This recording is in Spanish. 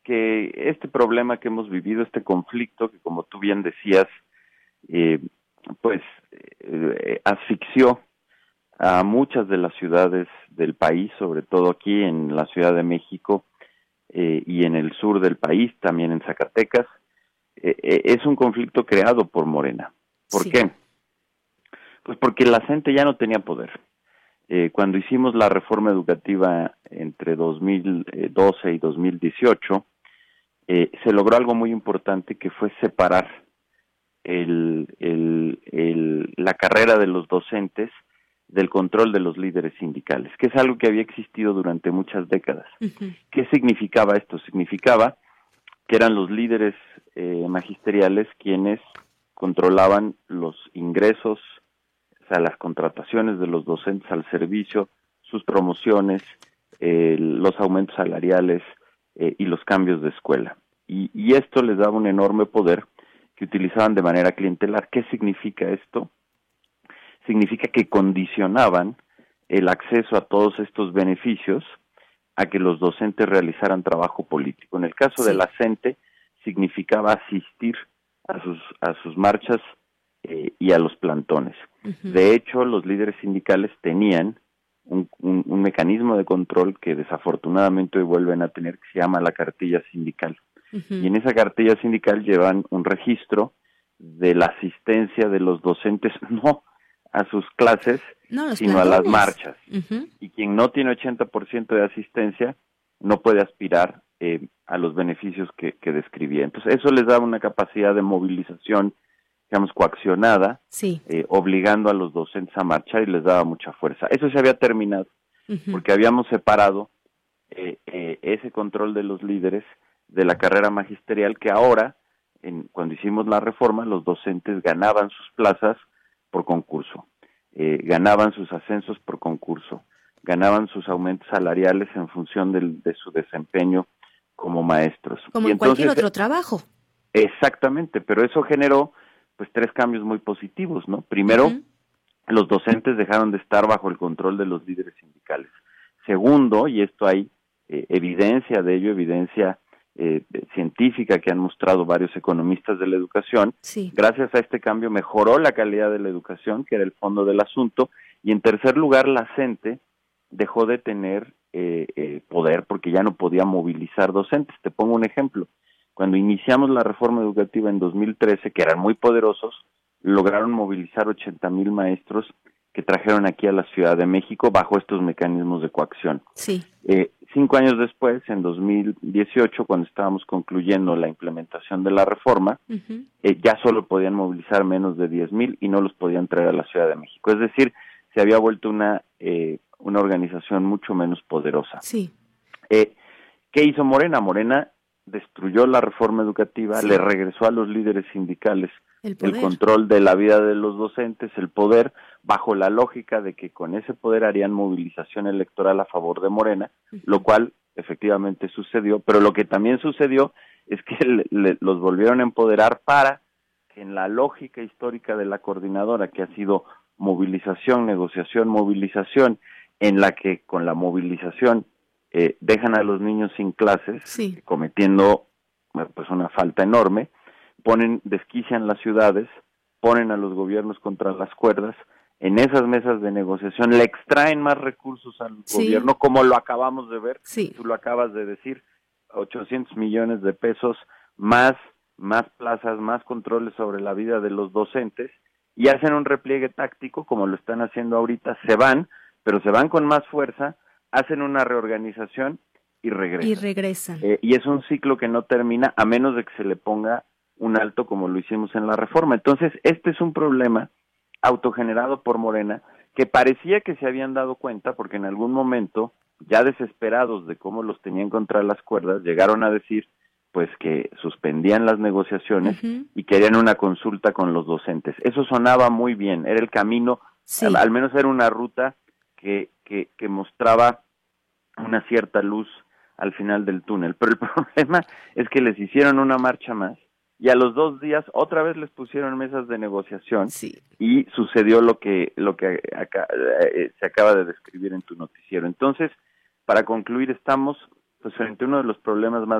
que este problema que hemos vivido, este conflicto que, como tú bien decías, asfixió a muchas de las ciudades del país, sobre todo aquí en la Ciudad de México y en el sur del país, también en Zacatecas. Es un conflicto creado por Morena. ¿Por qué? Pues porque la gente ya no tenía poder. Cuando hicimos la reforma educativa entre 2012 y 2018, se logró algo muy importante, que fue separar la carrera de los docentes del control de los líderes sindicales, que es algo que había existido durante muchas décadas. Uh-huh. ¿Qué significaba esto? Significaba que eran los líderes magisteriales quienes controlaban los ingresos, o sea, las contrataciones de los docentes al servicio, sus promociones, los aumentos salariales y los cambios de escuela. Y esto les daba un enorme poder que utilizaban de manera clientelar. ¿Qué significa esto? Significa que condicionaban el acceso a todos estos beneficios a que los docentes realizaran trabajo político. En el caso de la CENTE, significaba asistir a sus marchas y a los plantones. Uh-huh. De hecho, los líderes sindicales tenían un mecanismo de control que desafortunadamente hoy vuelven a tener, que se llama la cartilla sindical. Uh-huh. Y en esa cartilla sindical llevan un registro de la asistencia de los docentes, no a sus clases, sino plantones, a las marchas. Uh-huh. Y quien no tiene 80% de asistencia no puede aspirar a los beneficios que describía. Entonces, eso les daba una capacidad de movilización, digamos, coaccionada, obligando a los docentes a marchar, y les daba mucha fuerza. Eso se había terminado, uh-huh, porque habíamos separado ese control de los líderes de la carrera magisterial, que ahora, cuando hicimos la reforma, los docentes ganaban sus plazas por concurso, ganaban sus ascensos por concurso, ganaban sus aumentos salariales en función de su desempeño como maestros. Como en cualquier otro trabajo. Exactamente, pero eso generó pues 3 cambios muy positivos, ¿no? Primero, uh-huh, los docentes dejaron de estar bajo el control de los líderes sindicales. Segundo, y esto hay evidencia de ello, evidencia científica que han mostrado varios economistas de la educación, gracias a este cambio mejoró la calidad de la educación, que era el fondo del asunto. Y en tercer lugar, la CENTE dejó de tener poder, porque ya no podía movilizar docentes. Te pongo un ejemplo. Cuando iniciamos la reforma educativa en 2013, que eran muy poderosos, lograron movilizar 80,000 maestros que trajeron aquí a la Ciudad de México bajo estos mecanismos de coacción. 5 años después, en 2018, cuando estábamos concluyendo la implementación de la reforma, uh-huh, ya solo podían movilizar menos de 10,000 y no los podían traer a la Ciudad de México. Es decir, se había vuelto una organización mucho menos poderosa. ¿Qué hizo Morena? Morena destruyó la reforma educativa, le regresó a los líderes sindicales el control de la vida de los docentes, el poder, bajo la lógica de que con ese poder harían movilización electoral a favor de Morena, uh-huh, lo cual efectivamente sucedió, pero lo que también sucedió es que los volvieron a empoderar para que, en la lógica histórica de la coordinadora, que ha sido movilización, negociación, movilización, en la que con la movilización dejan a los niños sin clases, cometiendo pues una falta enorme, desquician las ciudades, ponen a los gobiernos contra las cuerdas. En esas mesas de negociación le extraen más recursos al gobierno, como lo acabamos de ver, tú lo acabas de decir, 800 millones de pesos, más plazas, más controles sobre la vida de los docentes, y hacen un repliegue táctico, como lo están haciendo ahorita. Se van, pero se van con más fuerza, hacen una reorganización y regresan. Y es un ciclo que no termina, a menos de que se le ponga un alto, como lo hicimos en la reforma. Entonces, este es un problema autogenerado por Morena, que parecía que se habían dado cuenta, porque en algún momento, ya desesperados de cómo los tenían contra las cuerdas, llegaron a decir pues que suspendían las negociaciones, uh-huh, y querían una consulta con los docentes. Eso sonaba muy bien, era el camino, al menos era una ruta que mostraba una cierta luz al final del túnel. Pero el problema es que les hicieron una marcha más, y a los 2 días otra vez les pusieron mesas de negociación, y sucedió lo que se acaba de describir en tu noticiero. Entonces, para concluir, estamos pues frente a uno de los problemas más